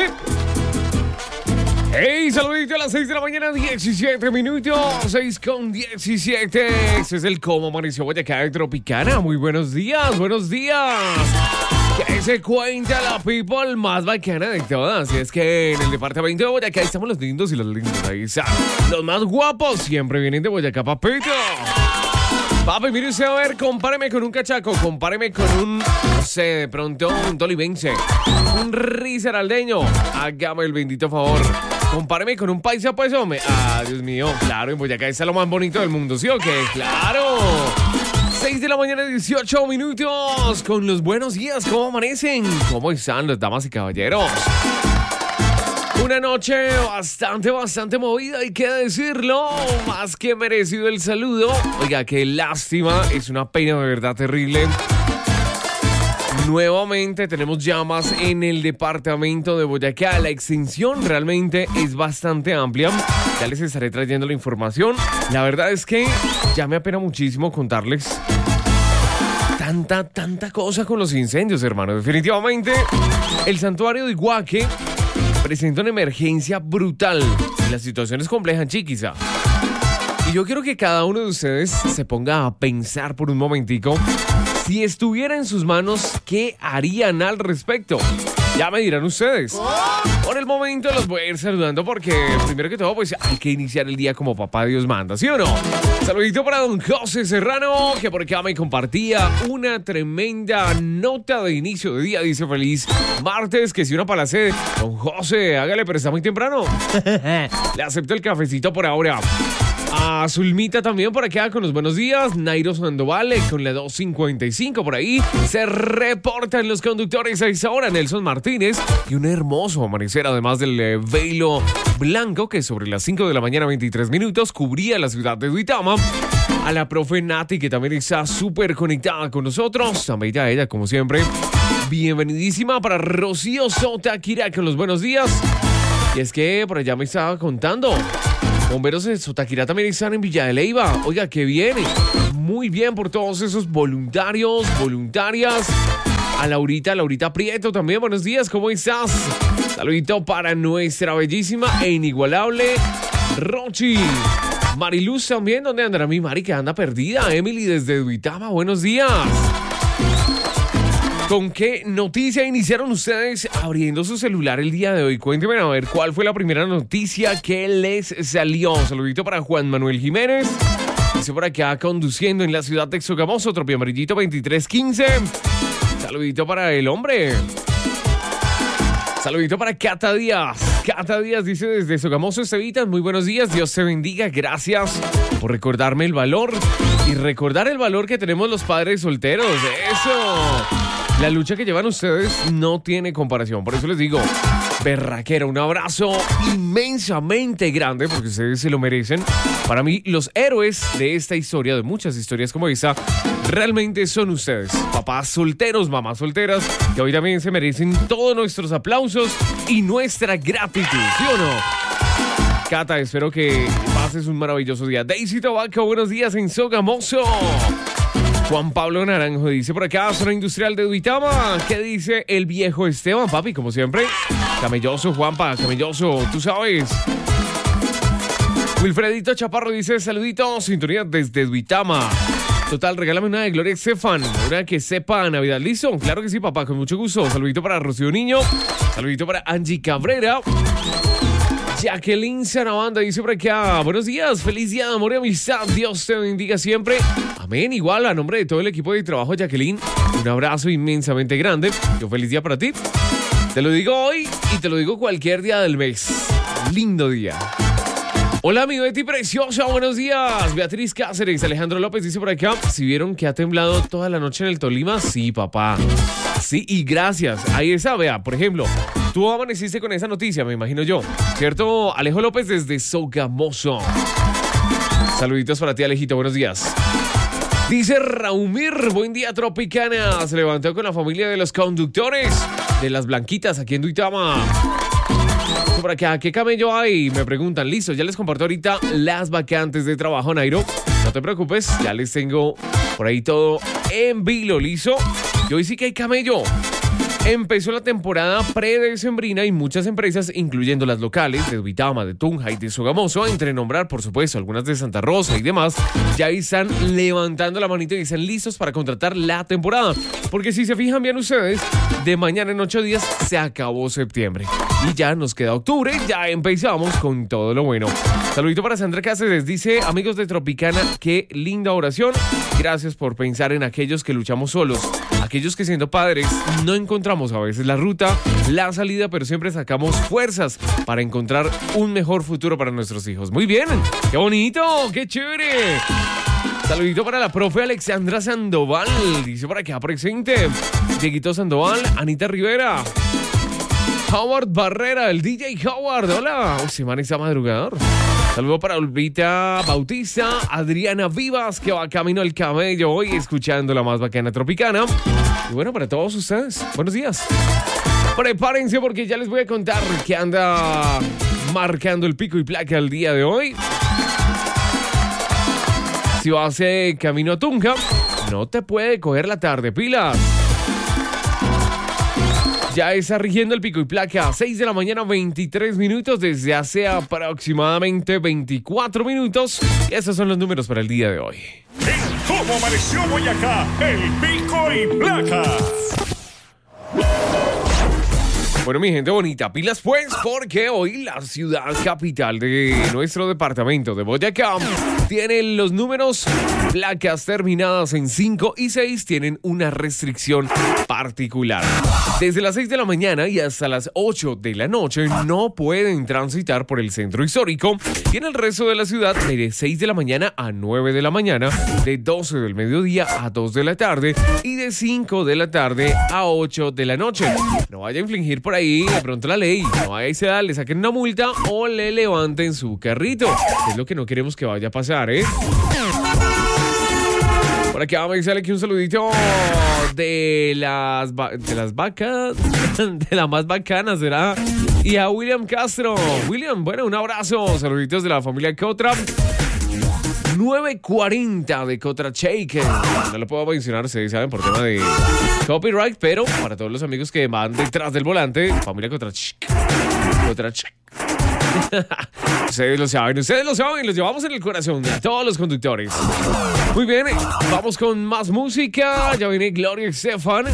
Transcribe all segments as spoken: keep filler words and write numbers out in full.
Hey, saludito a las seis de la mañana, diecisiete minutos, seis con diecisiete. Ese es el Cómo Amaneció Boyacá de Tropicana. Muy buenos días, buenos días. Que se cuenta la people más bacana de todas. Y es que en el departamento de Boyacá estamos los lindos y los lindos. Ahí están. Los más guapos siempre vienen de Boyacá, papito. Papi, mire usted a ver, compáreme con un cachaco, compáreme con un, no sé, de pronto un tolimense, un risaraldeño. Hágame el bendito favor. Compáreme con un paisa, pues, hombre. Ah, Dios mío, claro, en Boyacá está lo más bonito del mundo, ¿sí o qué? ¡Claro! seis de la mañana, dieciocho minutos. Con los buenos días, ¿cómo amanecen? ¿Cómo están las damas y caballeros? Una noche bastante, bastante movida, hay que decirlo. Más que merecido el saludo. Oiga, qué lástima, es una pena de verdad terrible. Nuevamente tenemos llamas en el departamento de Boyacá. La extensión realmente es bastante amplia. Ya les estaré trayendo la información. La verdad es que ya me apena muchísimo contarles tanta, tanta cosa con los incendios, hermano. Definitivamente, el santuario de Iguaque presenta una emergencia brutal. La situación es compleja en Chiquiza. Y yo quiero que cada uno de ustedes se ponga a pensar por un momentico. Si estuviera en sus manos, ¿qué harían al respecto? Ya me dirán ustedes. Por el momento los voy a ir saludando porque, primero que todo, pues hay que iniciar el día como papá Dios manda, ¿sí o no? Saludito para don José Serrano, que por acá me compartía una tremenda nota de inicio de día. Dice, feliz martes, que si una para la sed. Don José, hágale, pero está muy temprano. Le acepto el cafecito por ahora. A Zulmita también por acá con los buenos días. Nairo Sandoval con la dos cincuenta y cinco por ahí. Se reportan los conductores a esa hora. Nelson Martínez y un hermoso amanecer, además del eh, velo blanco que sobre las cinco de la mañana veintitrés minutos cubría la ciudad de Duitama. A la profe Nati, que también está súper conectada con nosotros. También a ella, como siempre. Bienvenidísima para Rocío Sotaquira con los buenos días. Y es que por allá me estaba contando, bomberos de Sotaquira también están en Villa de Leyva. Oiga, qué bien. Muy bien por todos esos voluntarios, voluntarias. A Laurita, Laurita Prieto también. Buenos días, ¿cómo estás? Saludito para nuestra bellísima e inigualable Rochi. Mariluz también. ¿Dónde andará mi Mari, que anda perdida? Emily desde Duitama, buenos días. ¿Con qué noticia iniciaron ustedes abriendo su celular el día de hoy? Cuéntenme a ver cuál fue la primera noticia que les salió. Un saludito para Juan Manuel Jiménez. Dice por acá, conduciendo en la ciudad de Sogamoso, Tropia Amarillito veintitrés quince. Saludito para el hombre. Saludito para Cata Díaz. Cata Díaz dice desde Sogamoso, Estevitas, muy buenos días, Dios te bendiga, gracias por recordarme el valor y recordar el valor que tenemos los padres solteros. ¡Eso! La lucha que llevan ustedes no tiene comparación. Por eso les digo, berraquera, un abrazo inmensamente grande porque ustedes se lo merecen. Para mí, los héroes de esta historia, de muchas historias como esta, realmente son ustedes. Papás solteros, mamás solteras, que hoy también se merecen todos nuestros aplausos y nuestra gratitud, ¿sí o no? Cata, espero que pases un maravilloso día. Daisy Tobaco, buenos días en Sogamoso. Juan Pablo Naranjo dice por acá, zona industrial de Duitama. ¿Qué dice el viejo Esteban, papi? Como siempre, camelloso, Juanpa, camelloso, tú sabes. Wilfredito Chaparro dice, saludito, sintonía desde Duitama. Total, regálame una de Gloria Estefan, una que sepa Navidad. ¿Listo? Claro que sí, papá, con mucho gusto. Saludito para Rocío Niño, saludito para Angie Cabrera. Jacqueline Sanabanda dice por acá, buenos días, feliz día de amor y amistad, Dios te bendiga siempre. Amén, igual a nombre de todo el equipo de trabajo, Jacqueline, un abrazo inmensamente grande, un feliz día para ti. Te lo digo hoy y te lo digo cualquier día del mes. Lindo día. Hola, mi Betty preciosa, buenos días. Beatriz Cáceres, Alejandro López dice por acá, si vieron que ha temblado toda la noche en el Tolima, sí, papá. Sí, y gracias. Ahí está, vea, por ejemplo, tú amaneciste con esa noticia, me imagino yo, ¿cierto? Alejo López desde Sogamoso. Saluditos para ti, Alejito, buenos días. Dice Raumir, buen día, Tropicana. Se levantó con la familia de los conductores de las Blanquitas aquí en Duitama. Por acá, ¿qué camello hay? Me preguntan, listo, ya les comparto ahorita las vacantes de trabajo, Nairo. No te preocupes, ya les tengo por ahí todo en vilo, listo. Y hoy sí que hay camello. Empezó la temporada predecembrina y muchas empresas, incluyendo las locales de Duitama, de Tunja y de Sogamoso, entre nombrar, por supuesto, algunas de Santa Rosa y demás, ya están levantando la manito y están listos para contratar la temporada. Porque si se fijan bien ustedes, de mañana en ocho días se acabó septiembre. Y ya nos queda octubre, ya empezamos con todo lo bueno. Saludito para Sandra Cáceres, dice, amigos de Tropicana, qué linda oración. Gracias por pensar en aquellos que luchamos solos, aquellos que siendo padres no encontramos a veces la ruta, la salida, pero siempre sacamos fuerzas para encontrar un mejor futuro para nuestros hijos. Muy bien, qué bonito, qué chévere. Saludito para la profe Alexandra Sandoval, dice por acá presente, Dieguito Sandoval, Anita Rivera, Howard Barrera, el D J Howard, hola, uy, se está madrugador. Saludo para Olvita Bautista, Adriana Vivas, que va camino al camello hoy escuchando la más bacana tropicana. Y bueno, para todos ustedes, buenos días. Prepárense porque ya les voy a contar que anda marcando el pico y placa el día de hoy. Si vas eh, camino a Tunja, no te puede coger la tarde, pilas. Ya está rigiendo el pico y placa, seis de la mañana, veintitrés minutos, desde hace aproximadamente veinticuatro minutos. Y esos son los números para el día de hoy. En ¿Cómo amaneció Boyacá? El pico y placa. Bueno, mi gente bonita, pilas pues, porque hoy la ciudad capital de nuestro departamento de Boyacá tiene los números, placas terminadas en cinco y seis, tienen una restricción particular. Desde las seis de la mañana y hasta las ocho de la noche no pueden transitar por el centro histórico, y en el resto de la ciudad de seis de la mañana a nueve de la mañana, de doce del mediodía a dos de la tarde y de cinco de la tarde a ocho de la noche. No vaya a infringir por ahí de pronto la ley, no vaya y se da, le saquen una multa o le levanten su carrito, que es lo que no queremos que vaya a pasar, ¿eh? Por aquí vamos a sale aquí un saludito de las, de las vacas, de la más bacana, ¿será? Y a William Castro. William, bueno, un abrazo, saluditos de la familia Cotra. nueve cuarenta de Cotra Shake. No lo puedo mencionar, ustedes saben, por tema de copyright, pero para todos los amigos que van detrás del volante, familia Cotra Shake. Cotra Shake. Ustedes lo saben, ustedes lo saben, los llevamos en el corazón de todos los conductores. Muy bien, vamos con más música. Ya viene Gloria Estefan.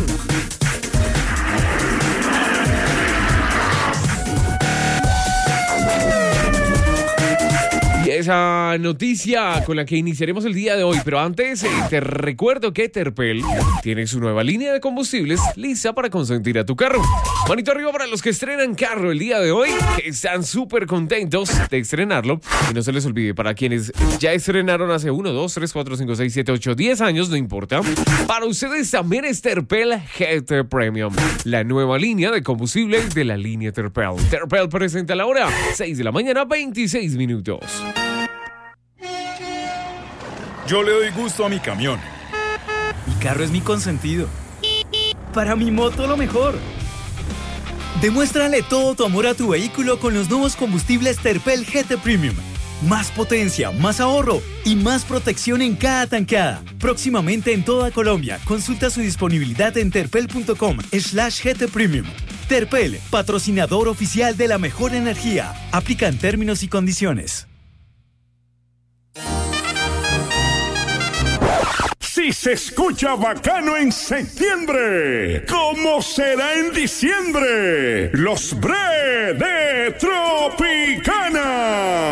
Esa noticia con la que iniciaremos el día de hoy, pero antes eh, te recuerdo que Terpel tiene su nueva línea de combustibles lista para consentir a tu carro. Manito arriba para los que estrenan carro el día de hoy, que están súper contentos de estrenarlo, y no se les olvide, para quienes ya estrenaron hace uno, dos, tres, cuatro, cinco, seis, siete, ocho, diez años, no importa, para ustedes también es Terpel G T Premium, la nueva línea de combustibles de la línea Terpel. Terpel presenta la hora, seis de la mañana, veintiséis minutos. Yo le doy gusto a mi camión. Mi carro es mi consentido. Para mi moto lo mejor. Demuéstrale todo tu amor a tu vehículo con los nuevos combustibles Terpel G T Premium. Más potencia, más ahorro y más protección en cada tanqueada. Próximamente en toda Colombia. Consulta su disponibilidad en terpel.com slash GT Premium. Terpel, patrocinador oficial de la mejor energía. Aplican términos y condiciones. Si se escucha bacano en septiembre, ¿cómo será en diciembre? Los Bre de Tropicana.